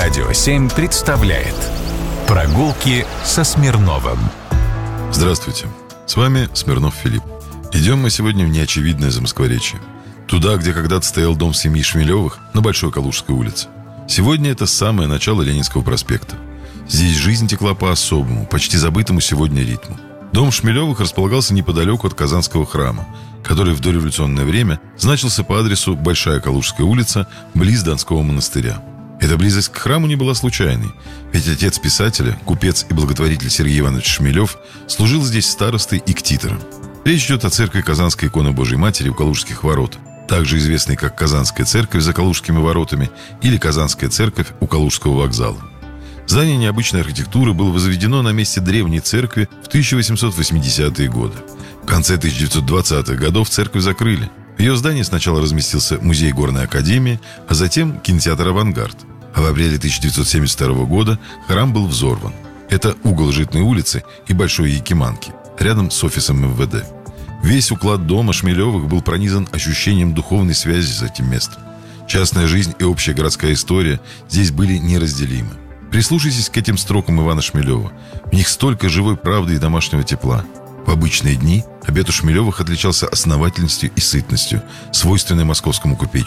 Радио 7 представляет «Прогулки со Смирновым». Здравствуйте, с вами Смирнов Филипп. Идем мы сегодня в неочевидное Замоскворечье. Туда, где когда-то стоял дом семьи Шмелевых на Большой Калужской улице. Сегодня это самое начало Ленинского проспекта. Здесь жизнь текла по особому, почти забытому сегодня ритму. Дом Шмелевых располагался неподалеку от Казанского храма, который в дореволюционное время значился по адресу Большая Калужская улица, близ Донского монастыря. Эта близость к храму не была случайной, ведь отец писателя, купец и благотворитель Сергей Иванович Шмелев служил здесь старостой и ктитором. Речь идет о церкви Казанской иконы Божией Матери у Калужских ворот, также известной как Казанская церковь за Калужскими воротами или Казанская церковь у Калужского вокзала. Здание необычной архитектуры было возведено на месте древней церкви в 1880-е годы. В конце 1920-х годов церковь закрыли. В ее здании сначала разместился музей горной академии, а затем кинотеатр «Авангард». А в апреле 1972 года храм был взорван. Это угол Житной улицы и Большой Якиманки, рядом с офисом МВД. Весь уклад дома Шмелевых был пронизан ощущением духовной связи с этим местом. Частная жизнь и общая городская история здесь были неразделимы. Прислушайтесь к этим строкам Ивана Шмелева. В них столько живой правды и домашнего тепла. В обычные дни обед у Шмелевых отличался основательностью и сытностью, свойственной московскому купечеству.